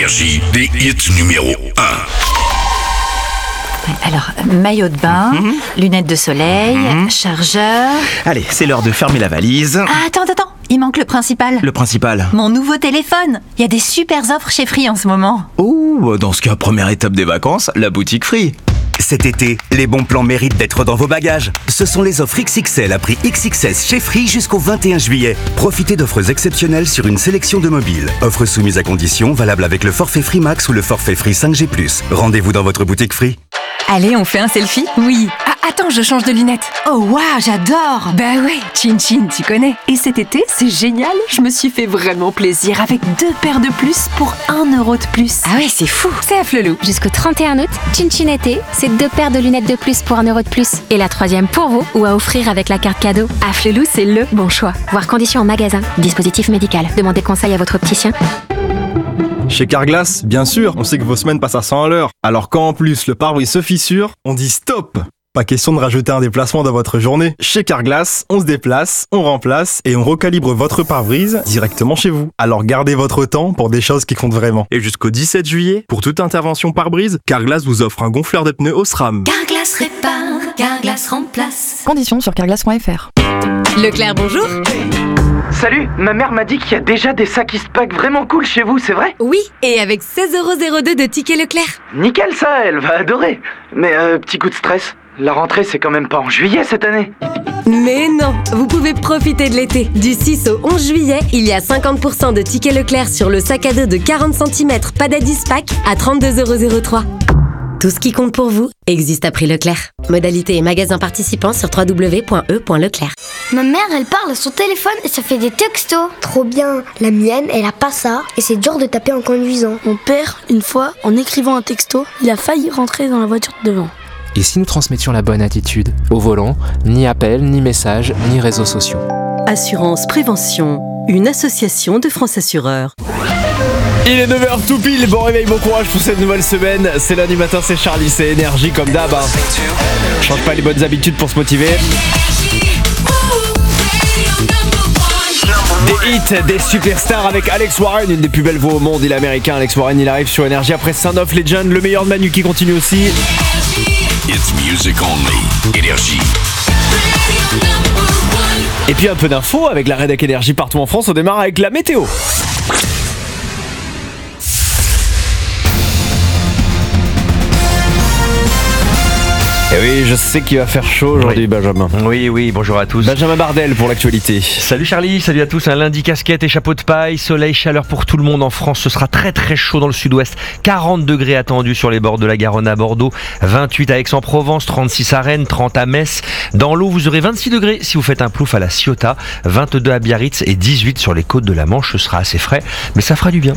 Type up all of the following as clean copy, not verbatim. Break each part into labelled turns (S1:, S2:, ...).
S1: Énergie, des hits numéro 1.
S2: Alors, maillot de bain, lunettes de soleil, chargeur...
S3: Allez, c'est l'heure de fermer la valise.
S2: Ah, attends, il manque le principal.
S3: Le principal.
S2: Mon nouveau téléphone. Il y a des super offres chez Free en ce moment.
S3: Oh, dans ce cas, première étape des vacances, la boutique Free.
S4: Cet été, les bons plans méritent d'être dans vos bagages. Ce sont les offres XXL à prix XXS chez Free jusqu'au 21 juillet. Profitez d'offres exceptionnelles sur une sélection de mobiles. Offres soumises à conditions, valables avec le forfait Free Max ou le forfait Free 5G+. Rendez-vous dans votre boutique Free.
S5: Allez, on fait un selfie ? Oui. Ah, attends, je change de lunettes.
S2: Oh waouh, j'adore.
S5: Bah ouais, Chin Chin, tu connais. Et cet été, c'est génial, je me suis fait vraiment plaisir avec 2 paires de plus pour 1 euro de plus.
S2: Ah ouais, c'est fou.
S5: C'est à Flelou.
S6: Jusqu'au 31 août, Chin Chin été, c'est 2 paires de lunettes de plus pour 1 euro de plus. Et la 3e pour vous ou à offrir avec la carte cadeau.
S5: À Flelou, c'est le bon choix.
S6: Voir conditions en magasin. Dispositif médical. Demandez conseil à votre opticien.
S7: Chez Carglass, bien sûr, on sait que vos semaines passent à 100 à l'heure. Alors quand en plus le pare-brise se fissure, on dit stop. Pas question de rajouter un déplacement dans votre journée. Chez Carglass, on se déplace, on remplace et on recalibre votre pare-brise directement chez vous. Alors gardez votre temps pour des choses qui comptent vraiment. Et jusqu'au 17 juillet, pour toute intervention pare-brise, Carglass vous offre un gonfleur de pneus Osram.
S8: Carglass répare, Carglass remplace.
S9: Conditions sur carglass.fr.
S5: Leclerc, bonjour.
S10: Salut, ma mère m'a dit qu'il y a déjà des sacs Eastpak vraiment cool chez vous, c'est vrai ?
S5: Oui, et avec 16,02€ de tickets Leclerc.
S10: Nickel ça, elle va adorer. Mais petit coup de stress, la rentrée c'est quand même pas en juillet cette année.
S5: Mais non, vous pouvez profiter de l'été. Du 6 au 11 juillet, il y a 50% de tickets Leclerc sur le sac à dos de 40 cm Padadis Pack à 32,03€. Tout ce qui compte pour vous existe à prix Leclerc. Modalité et magasin participants sur www.e.leclerc.
S11: Ma mère, elle parle à son téléphone et ça fait des textos. Trop bien. La mienne, elle a pas ça et c'est dur de taper en conduisant.
S12: Mon père, une fois, en écrivant un texto, il a failli rentrer dans la voiture de devant.
S13: Et si nous transmettions la bonne attitude ? Au volant, ni appel, ni message, ni réseaux sociaux.
S14: Assurance Prévention, une association de France Assureurs.
S15: Il est 9h tout pile, bon réveil, bon courage pour cette nouvelle semaine. C'est lundi matin, c'est Charlie, c'est Énergie comme d'hab. Change pas les bonnes habitudes pour se motiver. Des hits, des superstars avec Alex Warren, une des plus belles voix au monde. Il est américain, Alex Warren, il arrive sur Énergie après Sound of Legend, le meilleur de Manu qui continue aussi.
S1: It's music only. Énergie.
S15: Et puis un peu d'infos avec la rédac Énergie partout en France. On démarre avec la météo. Et oui, je sais qu'il va faire chaud aujourd'hui, Benjamin.
S16: Oui, bonjour à tous.
S15: Benjamin Bardel pour l'actualité.
S16: Salut Charlie, salut à tous. Un lundi casquette et chapeau de paille, soleil, chaleur pour tout le monde en France. Ce sera très très chaud dans le sud-ouest. 40 degrés attendus sur les bords de la Garonne à Bordeaux, 28 à Aix-en-Provence, 36 à Rennes, 30 à Metz. Dans l'eau, vous aurez 26 degrés si vous faites un plouf à la Ciotat, 22 à Biarritz et 18 sur les côtes de la Manche. Ce sera assez frais, mais ça fera du bien.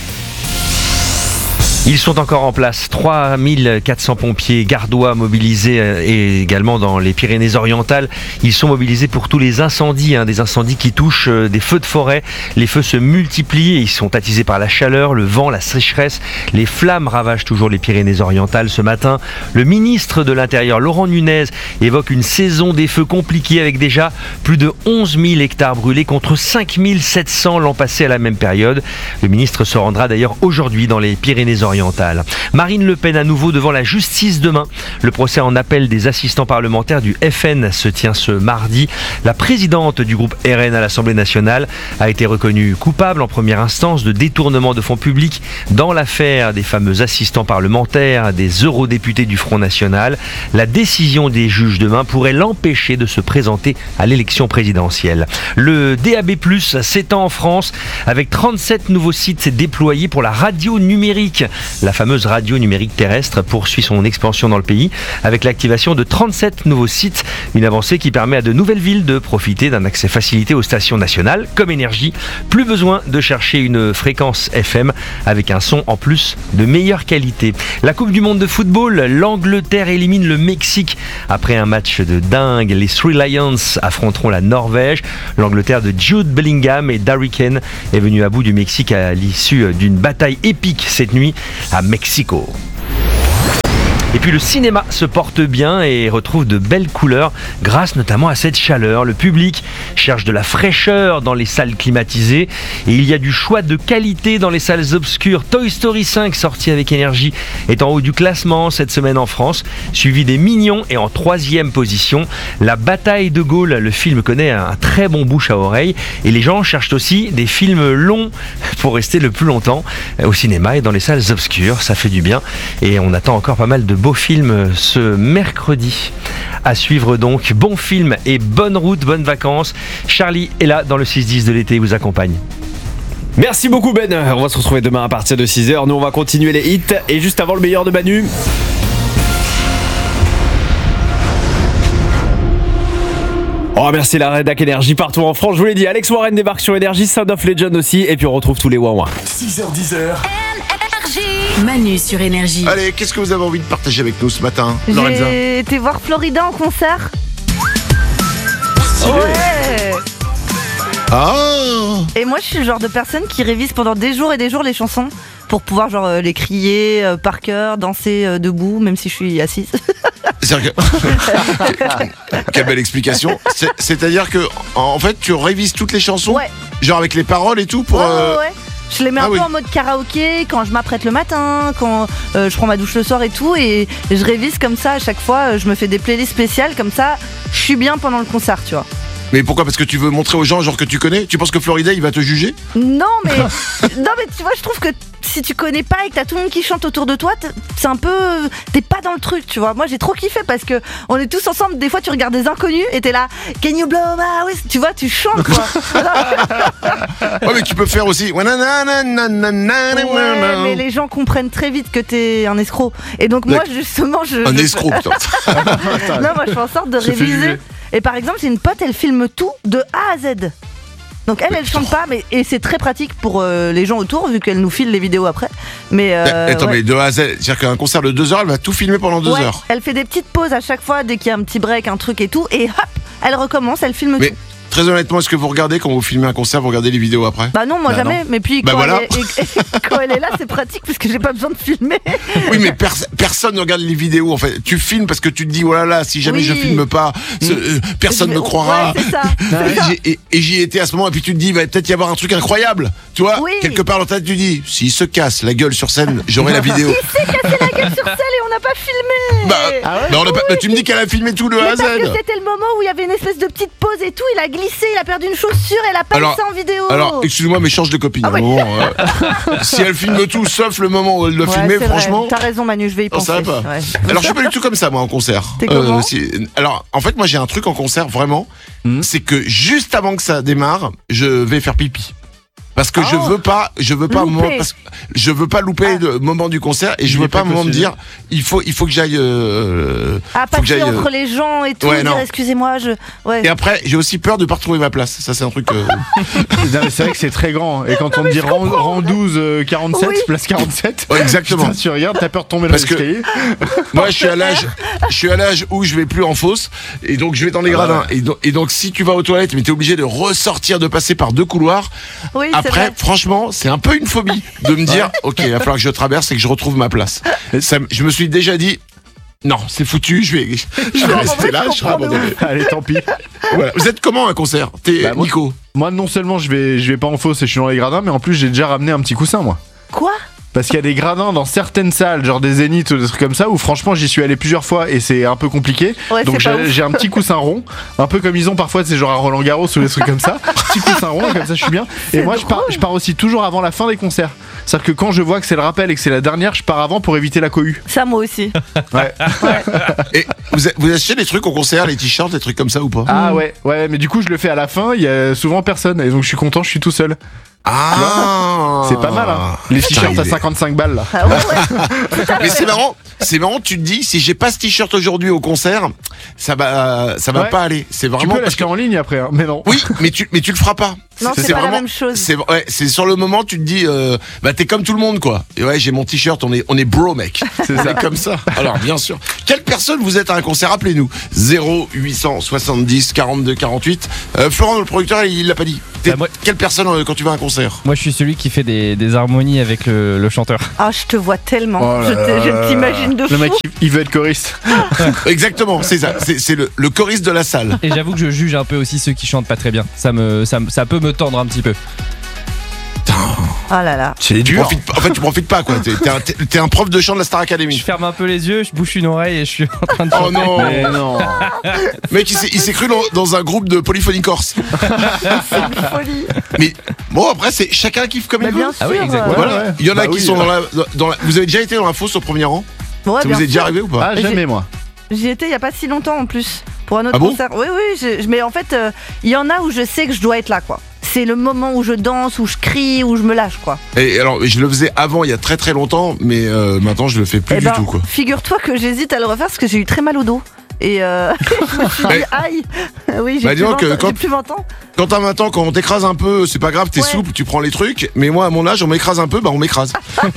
S16: Ils sont encore en place, 3400 pompiers gardois mobilisés et également dans les Pyrénées-Orientales. Ils sont mobilisés pour tous les incendies, des incendies qui touchent des feux de forêt. Les feux se multiplient et ils sont attisés par la chaleur, le vent, la sécheresse. Les flammes ravagent toujours les Pyrénées-Orientales. Ce matin, le ministre de l'Intérieur, Laurent Nunez, évoque une saison des feux compliquée avec déjà plus de 11 000 hectares brûlés contre 5 700 l'an passé à la même période. Le ministre se rendra d'ailleurs aujourd'hui dans les Pyrénées-Orientales. Marine Le Pen à nouveau devant la justice demain. Le procès en appel des assistants parlementaires du FN se tient ce mardi. La présidente du groupe RN à l'Assemblée nationale a été reconnue coupable en première instance de détournement de fonds publics dans l'affaire des fameux assistants parlementaires des eurodéputés du Front National. La décision des juges demain pourrait l'empêcher de se présenter à l'élection présidentielle. Le DAB+, s'étend en France avec 37 nouveaux sites déployés pour la radio numérique. La fameuse radio numérique terrestre poursuit son expansion dans le pays avec l'activation de 37 nouveaux sites, une avancée qui permet à de nouvelles villes de profiter d'un accès facilité aux stations nationales comme Énergie. Plus besoin de chercher une fréquence FM avec un son en plus de meilleure qualité. La Coupe du Monde de football, l'Angleterre élimine le Mexique après un match de dingue. Les Three Lions affronteront la Norvège. L'Angleterre de Jude Bellingham et d'Harry Kane est venue à bout du Mexique à l'issue d'une bataille épique cette nuit à Mexico. Et puis le cinéma se porte bien et retrouve de belles couleurs grâce notamment à cette chaleur. Le public cherche de la fraîcheur dans les salles climatisées et il y a du choix de qualité dans les salles obscures. Toy Story 5, sorti avec énergie, est en haut du classement cette semaine en France, suivi des Mignons et en 3e position. La Bataille de Gaulle, le film connaît un très bon bouche à oreille et les gens cherchent aussi des films longs pour rester le plus longtemps au cinéma et dans les salles obscures. Ça fait du bien et on attend encore pas mal de beaux films ce mercredi. À suivre donc, bon film et bonne route, bonnes vacances. Charlie est là dans le 6-10 de l'été, il vous accompagne.
S15: Merci beaucoup Ben, on va se retrouver demain à partir de 6h. Nous on va continuer les hits et juste avant le meilleur de Manu. On remercie la rédac Énergie partout en France. Je vous l'ai dit, Alex Warren débarque sur Énergie, Sound of Legend aussi. Et puis on retrouve tous les Wawa.
S9: 6h10. Manu sur Énergie.
S17: Allez, qu'est-ce que vous avez envie de partager avec nous ce matin,
S18: Lorenza? J'ai été voir Florida en concert. Ouais.
S17: Ah.
S18: Et moi je suis le genre de personne qui révise pendant des jours et des jours les chansons pour pouvoir genre les crier par cœur, danser debout même si je suis assise.
S17: Quelle belle explication. C'est-à-dire que en fait tu révises toutes les chansons,
S18: ouais.
S17: Genre avec les paroles et tout pour.
S18: Ouais. Je les mets un peu en mode karaoké quand je m'apprête le matin, quand je prends ma douche le soir et tout, et je révise comme ça à chaque fois. Je me fais des playlists spéciales comme ça. Je suis bien pendant le concert, tu vois.
S17: Mais pourquoi? Parce que tu veux montrer aux gens genre que tu connais? Tu penses que Florida il va te juger?
S18: Non mais tu vois, je trouve que si tu connais pas et que t'as tout le monde qui chante autour de toi, c'est un peu, t'es pas dans le truc, tu vois. Moi j'ai trop kiffé parce que on est tous ensemble. Des fois tu regardes des inconnus et t'es là, can you blow my whistle? Tu vois, tu chantes quoi.
S17: Ouais mais tu peux faire aussi. Ouais,
S18: mais les gens comprennent très vite que t'es un escroc. Et donc moi justement
S17: un escroc putain.
S18: Non, moi je fais en sorte de réviser. Et par exemple, j'ai une pote, elle filme tout de A à Z. Donc elle chante pas, et c'est très pratique pour les gens autour, vu qu'elle nous file les vidéos après. Mais
S17: attends, mais de A à Z, c'est-à-dire qu'un concert de 2 heures, elle va tout filmer pendant 2 heures.
S18: Elle fait des petites pauses à chaque fois, dès qu'il y a un petit break, un truc et tout, et hop, elle recommence, elle filme tout.
S17: Très honnêtement, est-ce que vous regardez quand vous filmez un concert, vous regardez les vidéos après?
S18: Bah non, moi jamais. Non. Mais puis quand,
S17: voilà.
S18: quand elle est là, c'est pratique parce que j'ai pas besoin de filmer.
S17: Oui, mais personne ne regarde les vidéos. En fait, tu filmes parce que tu te dis, oh là là, si jamais je filme pas, personne ne croira.
S18: Ouais, c'est ça.
S17: Et j'y étais à ce moment, et puis tu te dis, il va peut-être y avoir un truc incroyable. Tu vois, quelque part dans ta tête, tu dis, s'il se casse la gueule sur scène, j'aurai la vidéo.
S18: Il s'est cassé la gueule sur scène et on n'a pas filmé.
S17: Tu me dis qu'elle a filmé tout le A à Z.
S18: Parce que c'était le moment où il y avait une espèce de petite pause et tout. Il a glissé, il a perdu une chaussure, elle a pas mis ça en vidéo.
S17: Alors, excuse-moi, mais change de copine. Si elle filme tout, sauf le moment où elle doit filmer, franchement.
S18: T'as raison, Manu, je vais y penser.
S17: Ça va pas. Ouais. Alors, je suis pas du tout comme ça, moi, en concert.
S18: T'es comment?
S17: Alors, en fait, moi, j'ai un truc en concert, vraiment. C'est que juste avant que ça démarre, je vais faire pipi. Parce que je veux pas louper le moment du concert et je veux pas un moment me dire il faut que j'aille
S18: passer entre les gens et tout, dire excusez-moi,
S17: Et après, j'ai aussi peur de pas retrouver ma place. Ça c'est un truc
S7: c'est vrai que c'est très grand et quand on te dit rang 12 47 place 47.
S17: Ouais, exactement.
S7: Putain, tu regardes, t'as peur de tomber dans l'escalier.
S17: Moi, je suis à l'âge où je vais plus en fosse et donc je vais dans les gradins et donc si tu vas aux toilettes mais t'es obligé de ressortir, de passer par 2 couloirs.
S18: Oui,
S17: après, franchement, c'est un peu une phobie de me dire, ok, il va falloir que je traverse et que je retrouve ma place. Je me suis déjà dit, non, c'est foutu, je vais rester là, je serai abandonné.
S7: Allez, tant pis.
S17: Voilà. Vous êtes comment un concert? Nico?
S7: Moi, non seulement je vais pas en fosse et je suis dans les gradins, mais en plus j'ai déjà ramené un petit coussin, moi.
S18: Quoi?
S7: Parce qu'il y a des gradins dans certaines salles, genre des zéniths ou des trucs comme ça, où franchement j'y suis allé plusieurs fois et c'est un peu compliqué. Donc j'ai un petit coussin rond, un peu comme ils ont parfois, c'est genre à Roland Garros ou des trucs comme ça. Petit coussin rond, comme ça je suis bien. Et moi je pars aussi toujours avant la fin des concerts. C'est-à-dire que quand je vois que c'est le rappel et que c'est la dernière, je pars avant pour éviter la cohue.
S18: Ça, moi aussi.
S7: Ouais.
S17: Et vous achetez des trucs au concert, les t-shirts, des trucs comme ça ou pas?
S7: Ah ouais, mais du coup je le fais à la fin, il y a souvent personne et donc je suis content, je suis tout seul.
S17: Ah,
S7: c'est pas mal, hein. Les t-shirts à 55 balles là.
S18: Ah ouais.
S17: Mais c'est marrant, tu te dis, si j'ai pas ce t-shirt aujourd'hui au concert, ça va pas aller. C'est vraiment.
S7: Tu peux l'acheter en ligne après, hein, mais non.
S17: Oui, mais tu le feras pas.
S18: Non, c'est pas la même chose.
S17: C'est sur le moment, tu te dis, t'es comme tout le monde, quoi. Et ouais, j'ai mon t-shirt, on est bro, mec. C'est comme ça. Alors, bien sûr. Quelle personne vous êtes à un concert? Appelez-nous. 0870 42 48. Florent, le producteur, il l'a pas dit. Quelle personne quand tu vas à un concert?
S19: Moi, je suis celui qui fait des harmonies avec le chanteur.
S18: Ah, je te vois tellement. Je t'imagine de fou.
S7: Le mec, il veut être choriste.
S17: Exactement, c'est ça. C'est le choriste de la salle.
S19: Et j'avoue que je juge un peu aussi ceux qui chantent pas très bien. Ça peut me tendre un petit peu.
S18: Oh là là.
S17: C'est dur. Tu profites pas, quoi. T'es un prof de chant de la Star Academy.
S19: Je ferme un peu les yeux, je bouche une oreille et je suis en train de chanter.
S17: Oh non, mais non. Mec, il s'est cru dans un groupe de polyphonie corse.
S18: C'est une folie.
S17: Mais bon, après, c'est chacun kiffe comme il veut.
S19: Ah oui, exactement.
S17: Voilà. Il y en a qui sont dans la. Vous avez déjà été dans la fosse au premier rang?
S18: Ouais,
S17: ça vous est déjà arrivé ou pas?
S7: Ah, jamais, moi.
S18: J'y étais il y a pas si longtemps en plus. Pour un autre
S17: bon
S18: concert. Oui, mais en fait, il y en a où je sais que je dois être là, quoi. C'est le moment où je danse, où je crie, où je me lâche, quoi.
S17: Et alors, je le faisais avant, il y a très très longtemps, mais maintenant je le fais plus du tout, quoi.
S18: Figure-toi que j'hésite à le refaire parce que j'ai eu très mal au dos. Et je me suis dit, aïe. Oui, j'ai plus 20 ans.
S17: Quand t'as 20 ans, quand on t'écrase un peu, c'est pas grave, t'es souple, tu prends les trucs. Mais moi, à mon âge, on m'écrase un peu, on m'écrase.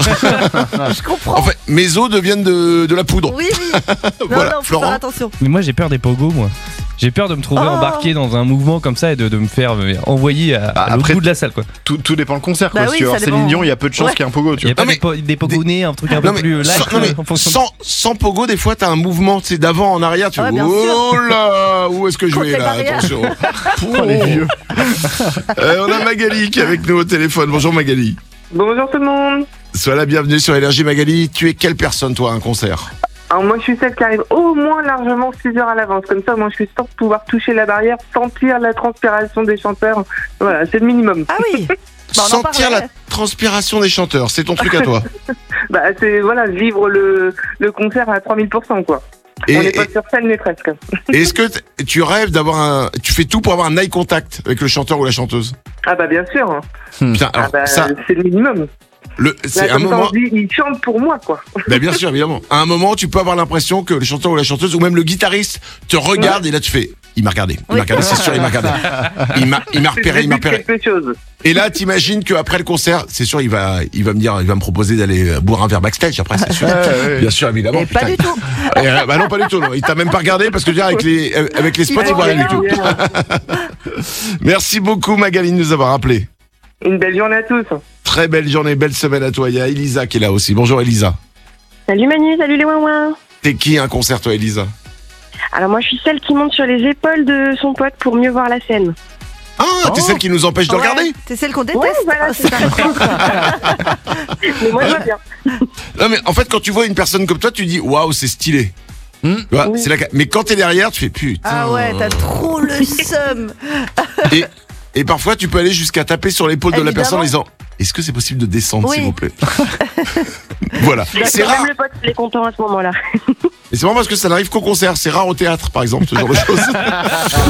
S18: Je comprends.
S17: En fait, mes os deviennent de la poudre.
S18: Oui.
S17: Voilà,
S18: non,
S17: Florent.
S18: Faire attention.
S19: Mais moi, j'ai peur des pogos, moi. J'ai peur de me trouver embarqué dans un mouvement comme ça et de me faire envoyer à l'autre bout de la salle, quoi.
S7: Tout dépend le concert, quoi.
S18: Bah oui,
S7: si Céline Dion, il y a peu de chances qu'il y ait un pogo, tu vois.
S19: Il y a pas des pogonés, un truc un peu plus light.
S17: Sans pogo, des fois, t'as un mouvement, c'est d'avant en arrière, tu vois. Oh là, où est-ce que je vais là? Attention.
S7: Oh, les vieux.
S17: On a Magali qui est avec nous au téléphone. Bonjour Magali.
S20: Bonjour tout le monde.
S17: Sois la bienvenue sur Énergie. Magali, tu es quelle personne, toi, à un concert?
S20: Alors moi je suis celle qui arrive au moins largement 6 heures à l'avance. Comme ça moi je suis sûre de pouvoir toucher la barrière, sentir la transpiration des chanteurs. Voilà, c'est le minimum.
S18: Ah oui.
S17: Sentir la transpiration des chanteurs, c'est ton truc à toi.
S20: C'est vivre le concert à 3000%, quoi. On n'est pas sur scène mais presque.
S17: Est-ce que tu rêves d'avoir tu fais tout pour avoir un eye contact avec le chanteur ou la chanteuse?
S20: Ah bah bien sûr.
S17: Putain, alors, ça,
S20: c'est le minimum.
S17: C'est
S20: là,
S17: un moment.
S20: Il chante pour moi, quoi.
S17: Bah bien sûr, évidemment. À un moment, tu peux avoir l'impression que le chanteur ou la chanteuse ou même le guitariste te regarde et là tu fais. Il m'a regardé. C'est sûr, il m'a regardé. Il m'a repéré. Et là, t'imagines qu'après le concert, c'est sûr, il va me proposer d'aller boire un verre backstage après, c'est sûr. Bien sûr, évidemment.
S18: Et pas du tout.
S17: Bah non, pas du tout. Non. Il t'a même pas regardé parce que déjà avec les spots, il voit rien du tout. Merci beaucoup Magali de nous avoir appelé.
S20: Une belle journée à tous.
S17: Très belle journée, belle semaine à toi. Il y a Elisa qui est là aussi. Bonjour Elisa.
S21: Salut Manu, salut les ouin-ouin.
S17: T'es qui un concert toi Elisa?
S21: Alors moi je suis celle qui monte sur les épaules de son pote pour mieux voir la scène.
S17: Ah, t'es celle qui nous empêche de regarder?
S18: T'es celle qu'on déteste.
S21: Ouais, voilà, c'est ça. Mais moi j'aime bien.
S17: Non mais en fait quand tu vois une personne comme toi, tu dis waouh, c'est stylé. C'est mais quand t'es derrière, tu fais putain.
S18: Ah ouais, t'as trop le seum.
S17: Et parfois, tu peux aller jusqu'à taper sur l'épaule de la personne en disant est-ce que c'est possible de descendre, s'il vous plaît? Voilà. C'est rare.
S21: Même le pote, il est content à ce moment-là.
S17: Et c'est marrant parce que ça n'arrive qu'au concert. C'est rare au théâtre, par exemple, ce genre de choses.